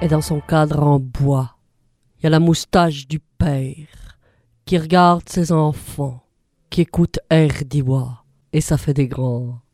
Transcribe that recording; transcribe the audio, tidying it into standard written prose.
Et dans son cadre en bois, il y a la moustache du père qui regarde ses enfants, qui écoute Air d'Iwa, et ça fait des grands.